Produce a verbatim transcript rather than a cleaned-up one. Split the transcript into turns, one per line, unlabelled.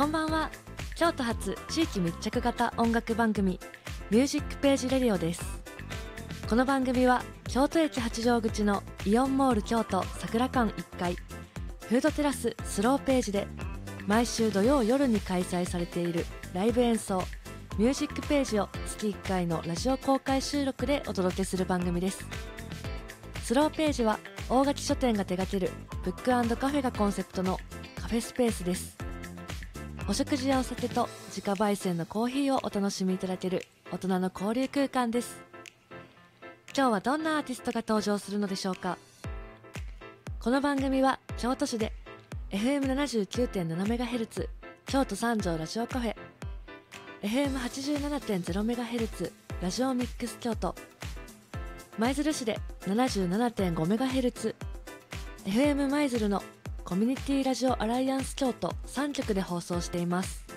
こんばんは。京都発地域密着型音楽番組ミュージックページレディオです。この番組は京都駅八丈口のイオンモール京都桜館いっかいフードテラススローページで毎週土曜夜に開催されているライブ演奏ミュージックページを月いっかいのラジオ公開収録でお届けする番組です。スローページは大垣書店が手掛けるブック&カフェがコンセプトのカフェスペースです。お食事やお酒と自家焙煎のコーヒーをお楽しみいただける大人の交流空間です。今日はどんなアーティストが登場するのでしょうか。この番組は京都市で エフエムななじゅうきゅうてんななメガヘルツ 京都三条ラジオカフェ エフエムはちじゅうななてんゼロメガヘルツ ラジオミックス京都舞鶴市で ななじゅうななてんごメガヘルツ エフエム 舞鶴のコミュニティラジオアライアンス京都さんきょくで放送しています。